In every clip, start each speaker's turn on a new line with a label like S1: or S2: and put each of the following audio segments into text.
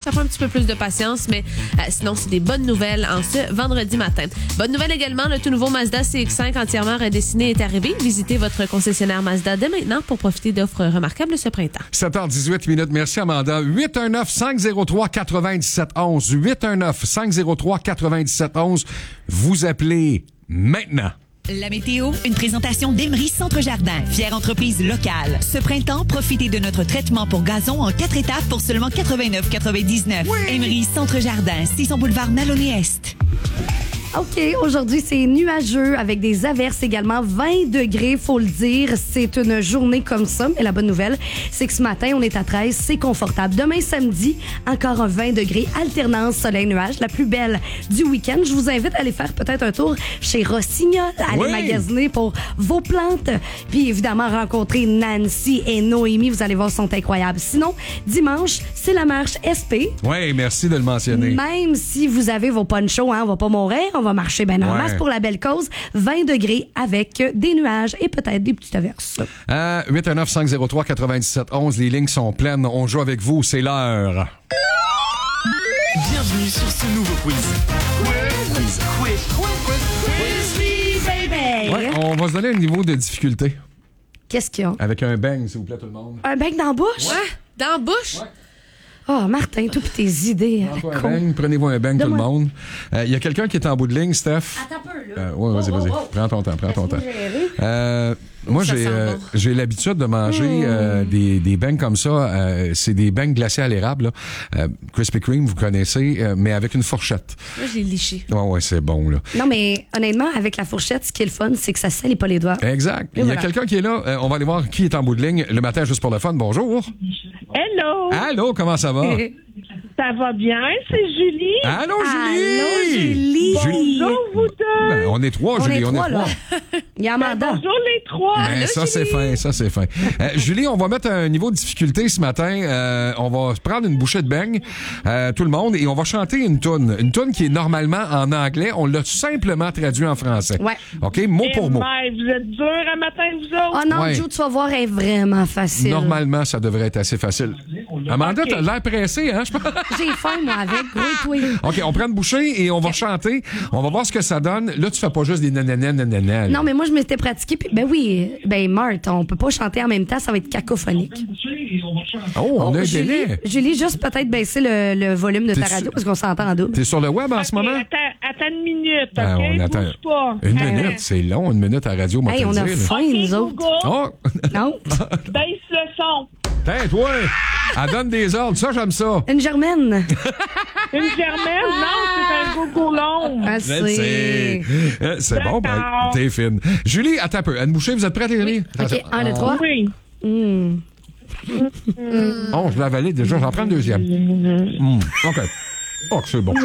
S1: Ça prend un petit peu plus de patience, mais sinon, c'est des bonnes nouvelles en ce vendredi matin. Bonne nouvelle également, le tout nouveau Mazda CX-5 entièrement redessiné est arrivé. Visitez votre concessionnaire Mazda dès maintenant pour profiter d'offres remarquables ce printemps.
S2: 7h18. Merci, Amanda. 819-503-9711. 819-503-9711. Vous appelez maintenant.
S3: La météo, une présentation d'Emery Centre Jardin, fière entreprise locale. Ce printemps, profitez de notre traitement pour gazon en 4 étapes pour seulement 89,99. Oui. Emery Centre Jardin, 600 boulevard Maloney-Est.
S4: OK, aujourd'hui, c'est nuageux avec des averses également. 20 degrés, faut le dire. C'est une journée comme ça. Mais la bonne nouvelle, c'est que ce matin, on est à 13. C'est confortable. Demain, samedi, encore un 20 degrés. Alternance soleil-nuage, la plus belle du week-end. Je vous invite à aller faire peut-être un tour chez Rossignol, à aller magasiner pour vos plantes. Puis évidemment, rencontrer Nancy et Noémie. Vous allez voir, sont incroyables. Sinon, dimanche, c'est la marche SP.
S2: Oui, merci de le mentionner.
S4: Même si vous avez vos ponchos, on va pas mourir. On va marcher bien en masse pour la belle cause. 20 degrés avec des nuages et peut-être des petites averses.
S2: 819-503-9711. Les lignes sont pleines. On joue avec vous. C'est l'heure.
S5: Bienvenue sur ce nouveau quiz.
S4: Quiz, baby!
S2: Ouais, on va se donner un niveau de difficulté.
S4: Qu'est-ce qu'il y a?
S2: Avec un bang, s'il vous plaît, tout le monde.
S4: Un bec dans la bouche?
S1: Ouais, dans la bouche?
S2: Ouais.
S4: Oh, Martin, tout pis tes idées.
S2: Prenez-vous un bang, tout le monde. Il y a quelqu'un qui est en bout de ligne, Steph.
S4: Attends un peu, là.
S2: Oui, vas-y. Prends ton temps. Moi, j'ai l'habitude de manger des beignes comme ça. C'est des beignes glacés à l'érable, là. Krispy Kreme, vous connaissez, mais avec une fourchette.
S1: Moi, je l'ai liché.
S2: Ouais, c'est bon, là.
S4: Non, mais honnêtement, avec la fourchette, ce qui est le fun, c'est que ça salit pas les doigts.
S2: Exact. Il y a quelqu'un qui est là. On va aller voir qui est en bout de ligne le matin, juste pour le fun. Bonjour.
S6: Hello.
S2: Allô, comment ça va?
S6: Ça va bien, c'est Julie.
S2: Allô, Julie!
S4: Allô, Julie!
S6: Bonjour, vous deux.
S2: Ben, on est trois, Julie, on est trois.
S4: Là. Il y a Amanda.
S6: Bonjour, les trois.
S2: Ben, ça, c'est fin. Julie, on va mettre un niveau de difficulté ce matin. On va prendre une bouchée de beigne, tout le monde, et on va chanter une toune. Une toune qui est normalement en anglais. On l'a simplement traduit en français.
S4: Ouais.
S2: OK? Mot pour mot.
S6: Vous êtes durs à matin, vous autres?
S4: Oh non,
S2: Ouais.
S4: Joe, tu vas voir, elle est vraiment facile.
S2: Normalement, ça devrait être assez facile. Amanda, t'as l'air pressée, hein? Je pense.
S4: J'ai faim, moi, avec. Gros et
S2: OK, on prend une bouchée et on va chanter. On va voir ce que ça donne. Là, tu fais pas juste des nanana.
S4: Non, mais moi, je m'étais pratiquée. Puis, Marthe, on peut pas chanter en même temps, ça va être cacophonique.
S2: Oh, on a un délai.
S4: Julie, juste peut-être baisser le volume de ta radio parce qu'on s'entend en double.
S2: T'es sur le web en ce moment?
S6: Attends une minute,
S2: Ben,
S6: OK?
S2: on attend.
S6: Bouge pas.
S2: Une minute, c'est long, une minute à radio, moi,
S4: Hey, on a faim, nous autres.
S6: Google,
S2: Oh!
S4: Non?
S6: baisse le son.
S2: Toi! Elle donne des ordres, ça, j'aime ça.
S4: Une germaine.
S6: Une germaine? Non, c'est un gougolon.
S4: Ah,
S2: C'est bon, ben, t'es fine. Julie, attends un peu. Anne Boucher, vous êtes prête, les amis?
S4: OK, 1, 2, 3.
S6: Oui.
S2: Oh, je l'ai avalé déjà, j'en prends le deuxième. OK. Oh, c'est bon.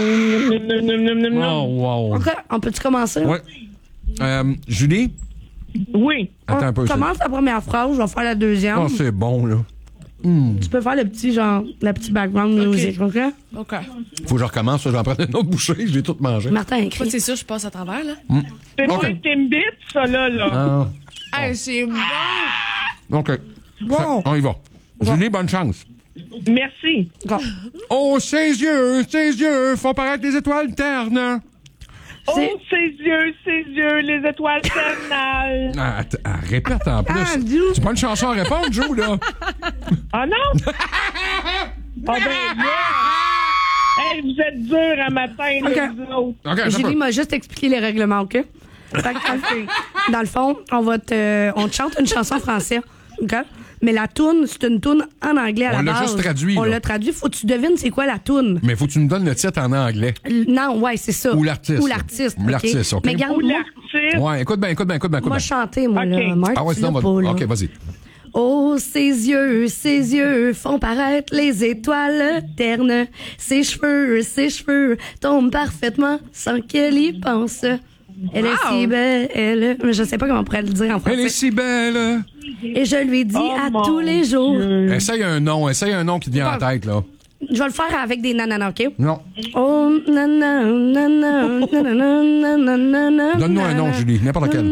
S2: Oh, wow.
S4: OK, on peut-tu commencer?
S2: Ouais. Julie?
S6: Oui.
S2: Attends un peu.
S4: Commence la première phrase, je vais faire la deuxième.
S2: Oh, c'est bon, là.
S4: Tu peux faire le petit background music, OK?
S1: OK.
S2: Faut que je recommence, je vais en prendre une autre bouchée, je l'ai toute mangée.
S4: Martin
S1: Moi,
S4: écrit.
S1: c'est sûr, je passe à travers, là.
S6: C'est
S2: OK.
S6: pas un Timbit, ça, là.
S2: Ah,
S1: Hey, c'est bon.
S2: OK.
S4: Bon.
S2: On y va. Julie, bonne chance.
S6: Merci.
S2: Oh, ses yeux font paraître les étoiles ternes.
S6: Oh, ses yeux, les étoiles ternales.
S2: Répète en plus.
S4: Ah, Dieu.
S2: C'est pas une chanson à répondre, Joe, là.
S6: Ah non? Ah ben là! Hey, vous êtes durs à matin, là,
S4: OK.
S6: vous autres.
S2: OK,
S4: Julie m'a juste expliqué les règlements, OK? Fait que, dans le fond, on te chante une chanson française, OK? Mais la toune, c'est une toune en anglais à la base.
S2: On l'a juste traduit,
S4: On
S2: là.
S4: l'a traduit. Faut que tu devines c'est quoi la toune.
S2: Mais faut que tu nous donnes le titre en anglais.
S4: Non, ouais, c'est ça.
S2: Ou l'artiste.
S4: Ou l'artiste.
S2: Ou l'artiste, OK.
S4: Mais
S6: Ou
S4: garde-moi.
S6: l'artiste.
S2: Ouais, écoute bien.
S4: Moi, chanter, moi,
S6: OK.
S4: là. Marc,
S2: Ah ouais,
S4: tu
S2: sinon,
S4: l'as pas, là.
S2: OK, vas-y.
S4: Oh, ses yeux font paraître les étoiles ternes. Ses cheveux tombent parfaitement sans qu'elle y pense. Elle est si belle, je sais pas comment on pourrait le dire en français.
S2: Elle est si belle.
S4: Et je lui dis à
S6: mon
S4: tous les jours.
S2: Essaye un nom qui te vient en tête, là.
S4: Je vais le faire avec des nananas, OK?
S2: Non.
S4: Oh, nanana.
S2: Donne-nous un nom, Julie, n'importe quel.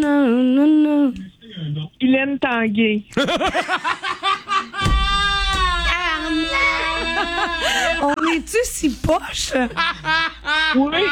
S6: Hélène Tanguay.
S4: On C'est-tu si poche?
S6: Oui. Oui,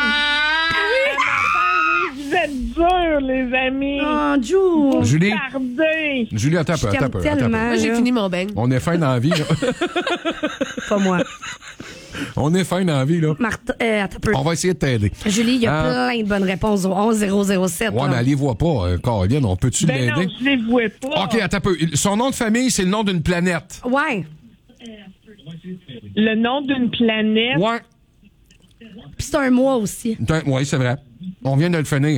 S6: vous êtes durs, les amis.
S4: Oh, Jou.
S2: Julie,
S6: Regardez.
S2: Julie, attends un peu,
S4: Je
S2: attends un peu.
S4: t'aime
S2: attends un peu.
S4: tellement.
S1: Moi, j'ai
S4: là.
S1: fini mon beigne.
S2: On est fin dans la vie, là.
S4: Pas moi.
S2: On est fin dans la vie, là.
S4: Martha, attends un peu.
S2: On va essayer de t'aider.
S4: Julie, il y a plein de bonnes réponses au 11007.
S2: Ouais, mais elle les voit pas, Caroline. On peut-tu
S6: Ben non,
S2: l'aider?
S6: je les vois pas.
S2: OK, attends un peu. Son nom de famille, c'est le nom d'une planète.
S4: Ouais.
S6: Le nom d'une planète.
S2: Ouais.
S4: Puis c'est un mois aussi.
S2: Oui, c'est vrai. On vient de le finir.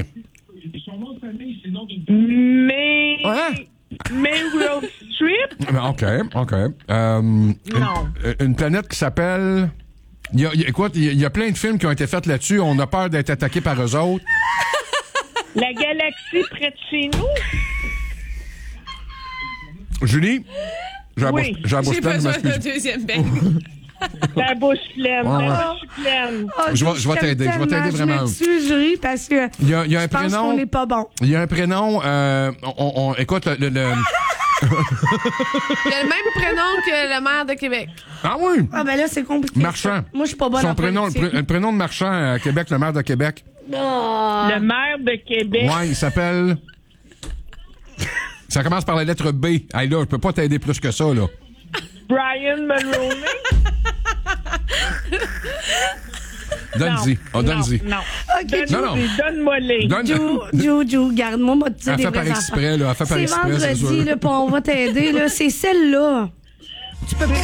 S6: Mais...
S2: Ouais.
S6: Meryl Streep?
S2: OK.
S6: Non.
S2: Une planète qui s'appelle... Écoute, il y a plein de films qui ont été faits là-dessus. On a peur d'être attaqué par eux autres.
S6: La galaxie près de chez nous?
S2: Julie, j'ai la
S6: Oui.
S2: bouche- j'ai la bouche
S1: J'ai
S2: pleine, je
S1: besoin d'un
S2: m'excuse.
S1: deuxième beigne.
S6: La bouche pleine.
S2: Ouais, ouais.
S6: La bouche pleine.
S4: Oh,
S2: Je vais
S4: t'aime
S2: t'aider, je vais t'aider
S4: tellement.
S2: vraiment.
S4: Je m'excuse, Julie, parce que
S2: Il y a un
S4: je pense
S2: prénom...
S4: qu'on n'est pas bon.
S2: Il y a un prénom... écoute, le...
S1: Il a le même prénom que le maire de Québec.
S2: Ah oui!
S4: Ah, ben là, c'est compliqué.
S2: Marchand.
S4: Moi, je suis pas bonne
S2: Son
S4: en
S2: prénom,
S4: politique.
S2: le prénom de Marchand à Québec, le maire de Québec.
S4: Ah.
S6: Le maire de Québec.
S2: Ouais, il s'appelle... Ça commence par la lettre B. Hey, là, je peux pas t'aider plus que ça, là.
S6: Brian Mulroney.
S2: Donne-y. Oh, donne-y.
S6: Non.
S4: OK,
S2: Non, non.
S6: Donne-moi-les.
S4: Jou, garde-moi, moi, tu sais,
S2: Elle
S4: des
S2: fait par
S4: vraies
S2: exprès,
S4: affaires.
S2: là. Elle fait par
S4: C'est
S2: exprès, c'est
S4: vendredi,
S2: sûr.
S4: là, puis on va t'aider, là. C'est celle-là. Tu peux pas...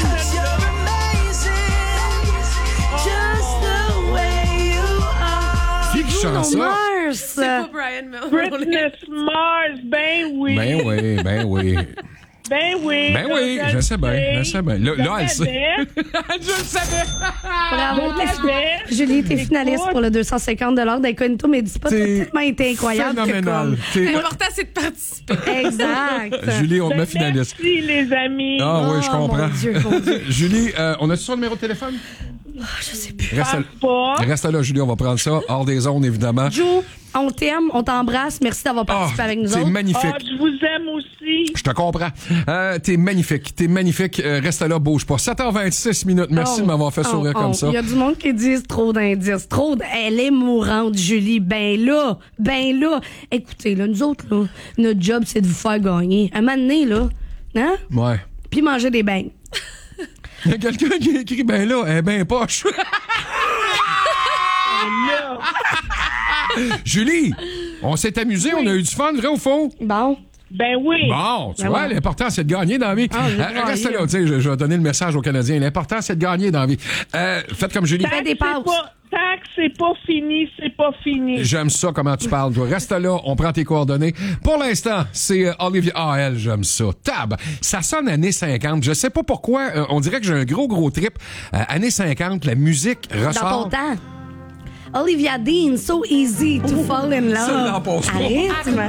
S2: Qui chante ça?
S4: Mars.
S1: C'est pas Brian Mulroney.
S6: Britney Mars. Ben oui.
S2: Ben oui.
S6: Ben oui.
S2: Ben oui, je sais bien. Là, elle sait.
S6: savais.
S2: Je le savais.
S4: Bravo,
S6: Je savais.
S4: Julie, t'es finaliste
S6: Écoute.
S4: pour le 250 d'Incognito, mais dis pas que
S2: C'est
S4: t'as tellement été incroyable que
S2: Phénoménal.
S1: L'important, c'est de participer.
S4: comme... Exact.
S2: Julie, on te met
S6: Ben,
S2: finaliste.
S6: merci, les amis.
S2: Ah oui, je
S4: Oh,
S2: comprends.
S4: mon Dieu, mon Dieu.
S2: Julie, on a-tu son numéro de téléphone?
S4: Je sais plus.
S2: Reste là, Julie, on va prendre ça. Hors des zones, évidemment.
S4: Jou, on t'aime, on t'embrasse. Merci d'avoir participé avec nous
S2: c'est
S4: autres.
S2: magnifique.
S6: Ah, je vous aime aussi.
S2: Je te comprends. T'es magnifique. Reste là, bouge pas. 7h26 minutes. Merci de m'avoir fait sourire comme ça.
S4: Il y a du monde qui dit trop d'indices. Elle est mourante, Julie. Ben là. Écoutez, là, nous autres, là, notre job, c'est de vous faire gagner. Un moment donné, là, hein?
S2: Ouais.
S4: Puis manger des beignes.
S2: Il y a quelqu'un qui a écrit, ben là, elle est ben poche. Julie, on s'est amusé, on a eu du fun, vrai ou faux?
S4: Bon.
S6: Ben oui.
S2: Bon, tu
S4: Ben
S2: vois,
S4: ouais.
S2: l'important, c'est de gagner dans la vie.
S4: Ah, j'ai
S2: Reste
S4: gagné.
S2: là, tu sais, je vais donner le message aux Canadiens. L'important, c'est de gagner dans la vie. Faites comme Julie.
S4: Fais des pauses.
S6: Tant que c'est pas fini, c'est pas fini.
S2: J'aime ça, comment tu parles, toi. Reste là, on prend tes coordonnées. Pour l'instant, c'est Olivia. Ah, elle, j'aime ça. Tab. Ça sonne années 50. Je sais pas pourquoi. On dirait que j'ai un gros trip. Années 50, la musique ressort.
S4: Dans ton temps. Olivia Dean, so easy to fall in love.
S2: Ça, n'en passe pas.
S4: Arrête,